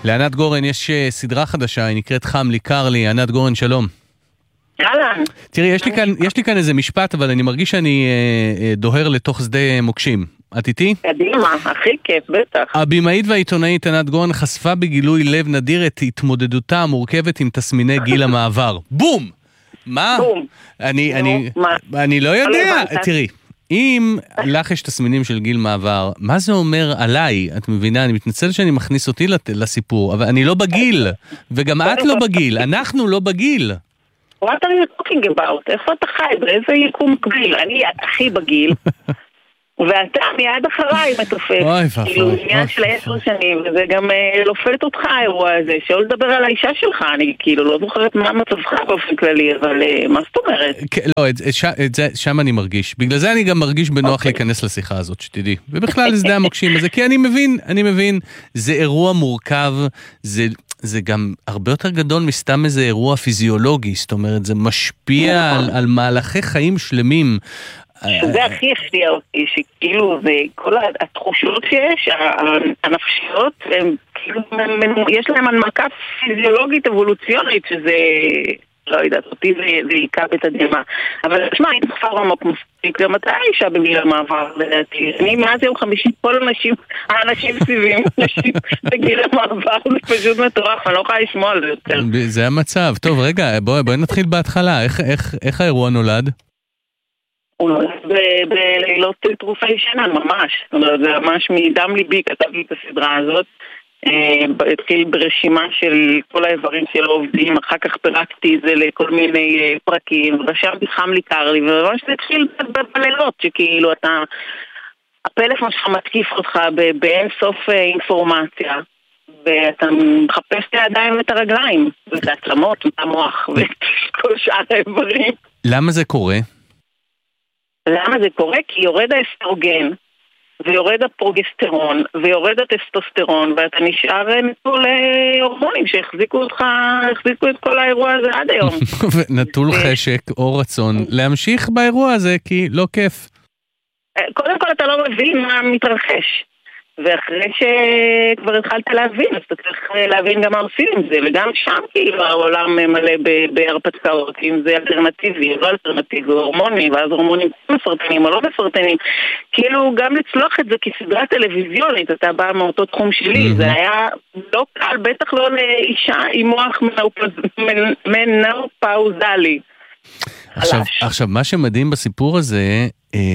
לענת גורן יש סדרה חדשה, היא נקראת חם לי, קר לי. ענת גורן, שלום. אהלן. תראי, יש לי כאן איזה משפט, אבל אני מרגיש שאני דוהר לתוך שדה מוקשים. את איתי? קדימה, הכי כיף, בטח. הבימאית והעיתונאית ענת גורן חשפה בגילוי לב נדיר את התמודדותה המורכבת עם תסמיני גיל המעבר. בום! מה? בום. אני לא יודע. תראי, אם לך יש תסמינים של גיל מעבר, מה זה אומר עליי? את מבינה, אני מתנצל שאני מכניס אותי לסיפור, אבל אני לא בגיל, וגם את לא בגיל, אנחנו לא בגיל. What are you talking about? איפה אתה חי? באיזה יקום מקביל? אני הכי בגיל, ואתה מיד אחריי מתופף. כאילו, עניין של 10 שנים, וזה גם לופת אותך האירוע הזה, שלא לדבר על האישה שלך, אני כאילו לא זוכרת מה מצבך באופן כללי, אבל מה זאת אומרת? לא, שם אני מרגיש. בגלל זה אני גם מרגיש בנוח להיכנס לשיחה הזאת, שתדעי. ובכלל לשדה המוקשים הזה, כי אני מבין, זה אירוע מורכב, זה גם הרבה יותר גדול מסתם איזה אירוע פיזיולוגי, זאת אומרת, זה משפיע על מהלכי חיים שלמים. שזה הכי הפתיע אותי, שכאילו זה כל התחושות שיש, הנפשיות, יש להם הנמקה פיזיולוגית אבולוציונית, שזה, לא יודעת, אותי זה עיקה בתדהמה. אבל תשמע, היא תחפר עמוק מספיק, גם אתה אישה בגיל המעבר, לדעתי. אני מאז יום חמישי, כל האנשים סביבים, אנשים בגיל המעבר, זה פשוט מטורף, אני לא יכולה לשמוע על זה יותר. זה המצב. טוב, רגע, בואי נתחיל בהתחלה. איך האירוע נולד? הוא נולד בלילות תרופה ישנה, ממש. זאת אומרת, זה ממש מדם ליבי כתבתי את הסדרה הזאת. התחיל ברשימה של כל האיברים של העובדים, אחר כך פירקתי את זה לכל מיני פרקים, ורשמתי חם לי, קר לי, וממש זה התחיל בלילות, שכאילו הפלאפון שלך מתקיף אותך באין סוף אינפורמציה, ואתה מחפש את הידיים ואת הרגליים, ואת העצמות, ואת המוח, ואת כל שאר האיברים. למה זה קורה? למה זה קורה? כי יורד האסטרוגן, ויורד הפרוגסטרון, ויורד הטסטוסטרון, ואתה נשאר נטול הורמונים שהחזיקו את כל האירוע הזה עד היום. ונטול חשק או רצון להמשיך באירוע הזה, כי לא כיף. קודם כל אתה לא מבין מה מתרחש. ואחרי שכבר התחלת להבין, אז אתה צריך להבין גם מה עושים עם זה, וגם שם כאילו העולם מלא בהרפתקאות, אם זה אלטרנטיבי, לא אלטרנטיבי, הורמונים, ואז הורמונים מפרטנים או לא מפרטנים, כאילו גם לצלוח את זה כסדרה טלוויזיונית, אתה בא מאותו תחום שלי, זה היה לא קל, בטח לא לאישה עם מוח מנאופאוזלי. עכשיו, מה שמדהים בסיפור הזה,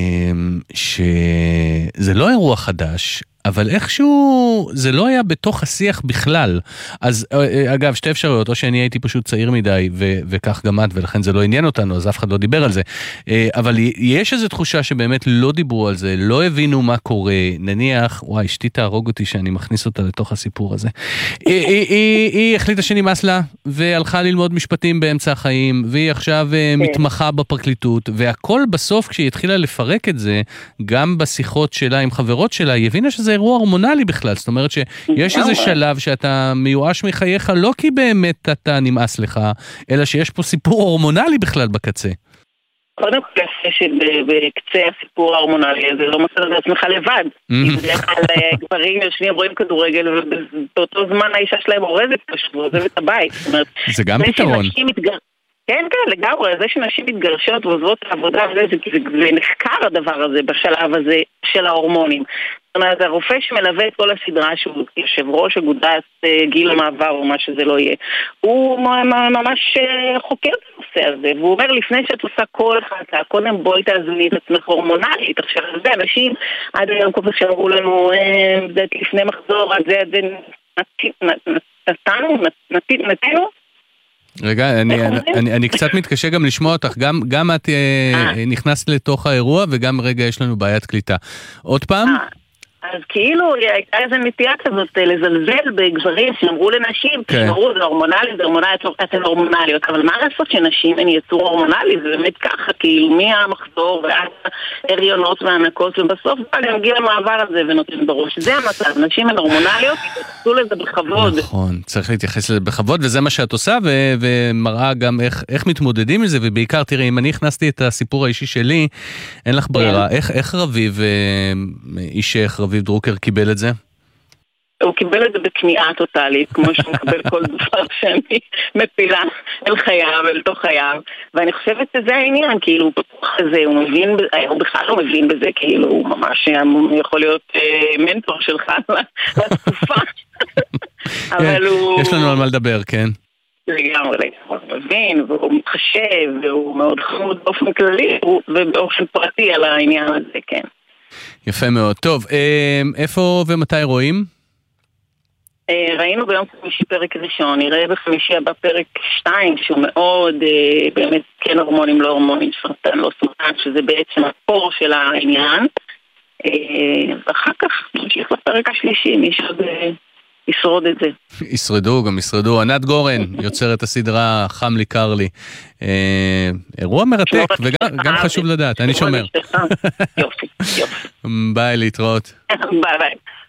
שזה לא אירוע חדש, אבל איכשהו זה לא היה בתוך השיח בכלל. אז אגב, שתי אפשרויות, או שאני הייתי פשוט צעיר מדי, וכך גם את, ולכן זה לא עניין אותנו, אז אף אחד לא דיבר על זה. אבל יש איזו תחושה שבאמת לא דיברו על זה, לא הבינו מה קורה, נניח, וואי, אשתי תהרוג אותי שאני מכניס אותה לתוך הסיפור הזה. היא החליטה שנמאס לה, והלכה ללמוד משפטים באמצע החיים, והיא עכשיו מתמחה בפרקליטות, והכל בסוף כשהיא התחילה לפרק את זה, גם בשיחות שלה עם חברות שלה, היא הבינה שזה אירוע הורמונלי בכלל, זאת אומרת שיש איזה שלב שאתה מיואש מחייך, לא כי באמת אתה נמאס לך, אלא שיש פה סיפור הורמונלי בכלל בקצה. קודם כל, בקצה הסיפור ההורמונלי הזה, לא מצא את עצמך לבד. אם בדרך כלל גברים יושבים, רואים כדורגל, ובאותו זמן האישה שלהם אורזת פשוט, ועוזבת את הבית. זה גם פתרון. כן, לגמרי, זה שנשים מתגרשות ועוזבות העבודה, זה נחקר הדבר הזה בשלב הזה של ההורמונים. זאת אומרת, הרופא שמלווה את כל הסדרה, שהוא יושב ראש אגודת גיל המעבר או מה שזה לא יהיה, הוא ממש חוקר את הנושא הזה, והוא אומר, לפני שאת עושה כל החלטה, קודם בואי תאזני את עצמך הורמונלית. עכשיו, זה אנשים, עד היום כל כך שאמרו לנו, זה לפני מחזור, אז זה נתנו, רגע, אני קצת מתקשה גם לשמוע אותך, גם את נכנסת לתוך האירוע, וגם רגע יש לנו בעיית קליטה. עוד פעם? אז כאילו הייתה איזו נטייה כזאת לזלזל בגברים שאמרו לנשים, תשמרו, זה הורמונלי, זה הורמונליות, אבל מה לעשות שנשים הן יצור הורמונלי? זה באמת ככה, כאילו מהמחזור ועד ההריונות והנקות, ובסוף גם גיל המעבר הזה ונותן בראש. זה המצב, נשים הן הורמונליות, תתייחסו לזה בכבוד. נכון, צריך להתייחס לזה בכבוד, וזה מה שאת עושה, ומראה גם איך מתמודדים עם זה, ובעיקר, תראי, אם אני הכנסתי את הסיפור האישי שלי, אין לך ברירה, איך רביב אישך, רביב דרוקר קיבל את זה? והוא קיבל את זה בכניעה טוטלית, כמו שהוא מקבל כל דבר שאני מפילה אל חייו, אל תוך חייו, ואני חושבת שזה העניין, כאילו, בתוך הזה, הוא בכלל לא מבין בזה, כאילו, הוא ממש יכול להיות מנטור שלך לתקופה. אבל הוא... יש לנו על מה לדבר, כן. לגמרי, הוא מבין, והוא מתחשב, והוא מאוד חמוד באופן כללי, ובאופן פרטי על העניין הזה, כן. יפה מאוד. טוב, איפה ומתי רואים? ראינו ביום חמישי פרק ראשון, נראה בחמישי הבא פרק 2, שהוא מאוד באמת כן הורמונים, לא הורמונים, סרטן, לא סרטן, שזה בעצם הפור של העניין. ואחר כך נמשיך לפרק השלישי, מי שעוד ישרוד את זה. ישרדו, גם ישרדו. ענת גורן, יוצרת הסדרה חם לי קר לי. אירוע מרתק, וגם חשוב לדעת, אני שומר. יופי, יופי. ביי, להתראות. ביי ביי.